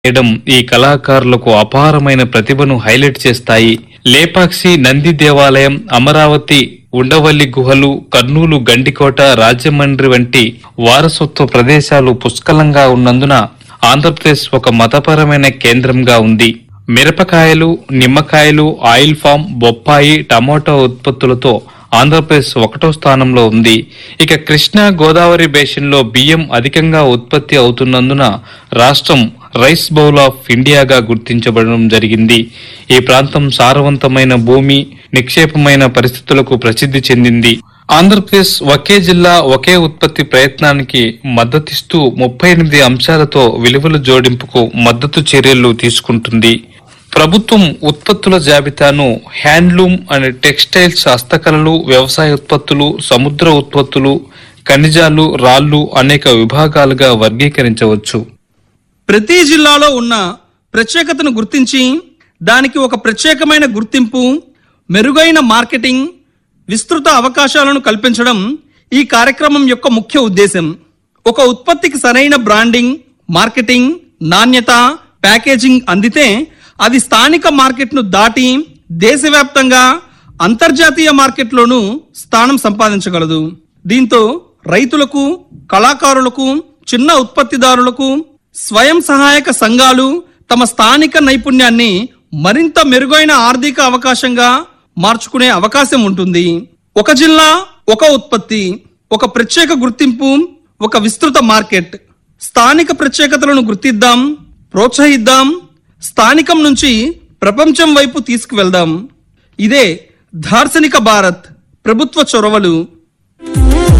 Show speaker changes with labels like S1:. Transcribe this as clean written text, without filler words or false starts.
S1: చేయడం ఈ కళాకారులకు అపారమైన ప్రతిభను హైలైట్ చేస్తాయి. లేపాక్షి నంది దేవాలయం, అమరావతి ఉండవల్లి గుహలు, కర్నూలు గండికోట, రాజమండ్రి వంటి వారసత్వ ప్రదేశాలు పుష్కలంగా ఉన్నందున ఆంధ్రప్రదేశ్ ఒక మతపరమైన కేంద్రంగా ఉంది. మిరపకాయలు, నిమ్మకాయలు, ఆయిల్ ఫామ్, బొప్పాయి, టమోటా ఉత్పత్తులతో ఆంధ్రప్రదేశ్ 1వ స్థానంలో ఉంది. ఇక కృష్ణా గోదావరి బేసిన్లో బియ్యం అధికంగా ఉత్పత్తి అవుతున్నందున రాష్ట్రం రైస్ బౌల్ ఆఫ్ ఇండియాగా గుర్తించబడడం జరిగింది. ఈ ప్రాంతం సారవంతమైన భూమి, నిక్షేపమైన పరిస్థితులకు ప్రసిద్ధి చెందింది. ఆంధ్రప్రదేశ్ ఒకే జిల్లా ఒకే ఉత్పత్తి ప్రయత్నానికి మద్దతిస్తూ 38 అంశాలతో విలువల జోడింపుకు మద్దతు చర్యలు తీసుకుంటుంది. ప్రభుత్వం ఉత్పత్తుల జాబితాను హ్యాండ్లూమ్ అండ్ టెక్స్టైల్స్, హస్తకళలు, వ్యవసాయ ఉత్పత్తులు, సముద్ర ఉత్పత్తులు, ఖనిజాలు, రాళ్లు అనేక విభాగాలుగా వర్గీకరించవచ్చు.
S2: ప్రతి జిల్లాలో ఉన్న ప్రత్యేకతను గుర్తించి దానికి ఒక ప్రత్యేకమైన గుర్తింపు, మెరుగైన మార్కెటింగ్, విస్తృత అవకాశాలను కల్పించడం ఈ కార్యక్రమం యొక్క ముఖ్య ఉద్దేశం. ఒక ఉత్పత్తికి సరైన బ్రాండింగ్, మార్కెటింగ్, నాణ్యత, ప్యాకేజింగ్ అందితే అది స్థానిక మార్కెట్ను దాటి దేశవ్యాప్తంగా అంతర్జాతీయ మార్కెట్లోనూ స్థానం సంపాదించగలదు. దీంతో రైతులకు, కళాకారులకు, చిన్న ఉత్పత్తిదారులకు, స్వయం సహాయక సంఘాలు తమ స్థానిక నైపుణ్యాన్ని మరింత మెరుగైన ఆర్థిక అవకాశంగా మార్చుకునే అవకాశం ఉంటుంది. ఒక జిల్లా, ఒక ఉత్పత్తి, ఒక ప్రత్యేక గుర్తింపు, ఒక విస్తృత మార్కెట్. స్థానిక ప్రత్యేకతలను గుర్తిద్దాం, ప్రోత్సహిద్దాం, స్థానికం నుంచి ప్రపంచం వైపు తీసుకువెళ్దాం. ఇదే దార్శనిక భారత్ ప్రభుత్వ చొరవలు.